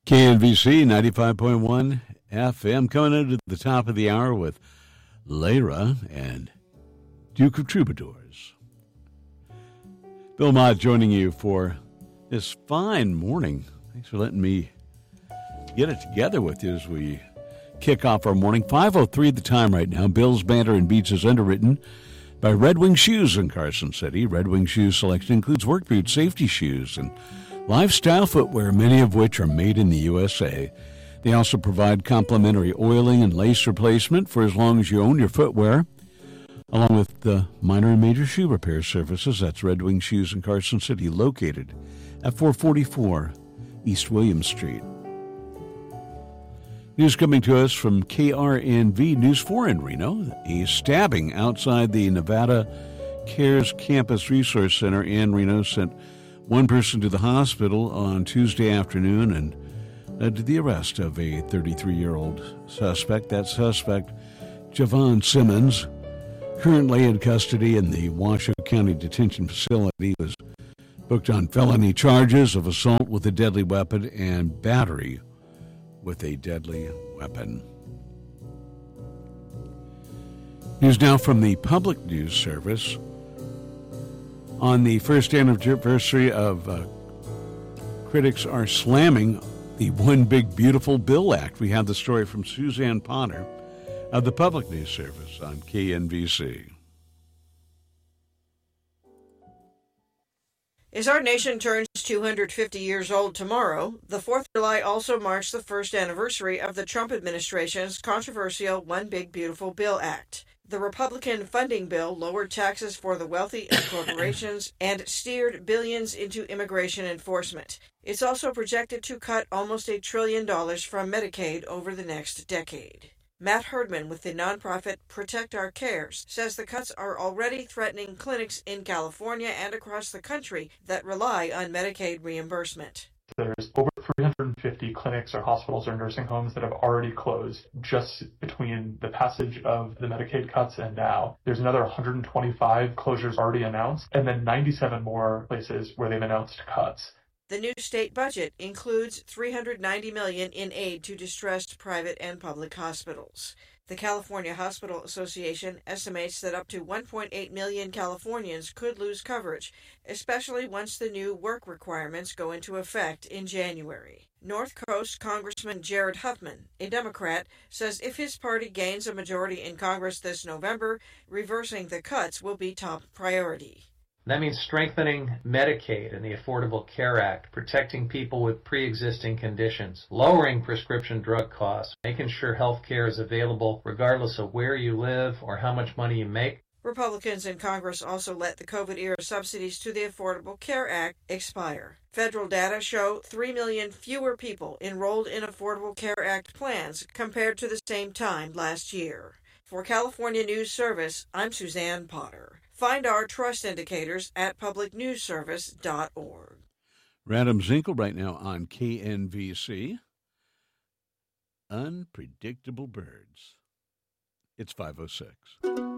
KNVC 95.1 FM coming into the top of the hour with Lyra and Duke of Troubadours. Bill Mott joining you for this fine morning. Thanks for letting me get it together with you as we kick off our morning. 5:03 the time right now. Bill's Banter and Beats is underwritten by Red Wing Shoes in Carson City. Red Wing Shoes selection includes work boots, safety shoes, and lifestyle footwear, many of which are made in the USA. They also provide complimentary oiling and lace replacement for as long as you own your footwear, along with the minor and major shoe repair services. That's Red Wing Shoes in Carson City, located at 444 East William Street. News coming to us from KRNV News 4 in Reno. A stabbing outside the Nevada Cares Campus Resource Center in Reno sent one person to the hospital on Tuesday afternoon and led to the arrest of a 33-year-old suspect. That suspect, Javon Simmons, currently in custody in the Washoe County Detention Facility, was booked on felony charges of assault with a deadly weapon and battery with a deadly weapon. News now from the Public News Service. On the first anniversary of critics are slamming the One Big Beautiful Bill Act. We have the story from Suzanne Potter of the Public News Service on KNVC. As our nation turns 250 years old tomorrow, the 4th of July also marks the first anniversary of the Trump administration's controversial One Big Beautiful Bill Act. The Republican funding bill lowered taxes for the wealthy and corporations and steered billions into immigration enforcement. It's also projected to cut almost $1 trillion from Medicaid over the next decade. Matt Herdman with the nonprofit Protect Our Cares says the cuts are already threatening clinics in California and across the country that rely on Medicaid reimbursement. There's over 350 clinics or hospitals or nursing homes that have already closed just between the passage of the Medicaid cuts and now. There's another 125 closures already announced, and then 97 more places where they've announced cuts. The new state budget includes $390 million in aid to distressed private and public hospitals. The California Hospital Association estimates that up to 1.8 million Californians could lose coverage, especially once the new work requirements go into effect in January. North Coast Congressman Jared Huffman, a Democrat, says if his party gains a majority in Congress this November, reversing the cuts will be top priority. That means strengthening Medicaid and the Affordable Care Act, protecting people with pre-existing conditions, lowering prescription drug costs, making sure health care is available regardless of where you live or how much money you make. Republicans in Congress also let the COVID-era subsidies to the Affordable Care Act expire. Federal data show 3 million fewer people enrolled in Affordable Care Act plans compared to the same time last year. For California News Service, I'm Suzanne Potter. Find our trust indicators at publicnewsservice.org. Radham Zinkel right now on KNVC. Unpredictable birds. It's 5:06.